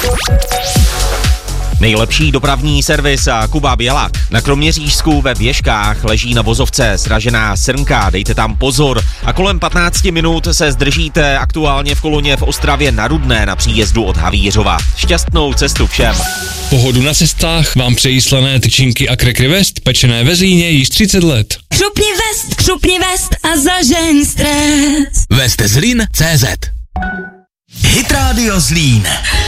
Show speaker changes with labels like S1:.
S1: Nejlepší dopravní servis a Kuba Bělak. Na Kroměřížsku ve Věžkách leží na vozovce sražená srnka, dejte tam pozor. A kolem 15 minut se zdržíte aktuálně v koloně v Ostravě na Rudné na příjezdu od Havířova. Šťastnou cestu všem.
S2: Pohodu na cestách vám přejí slané tyčinky a Krekry West, pečené ve Zlíně již 30 let.
S3: Křupni vest a zažeň stres.
S4: West Zlín.cz Hit Radio Zlín.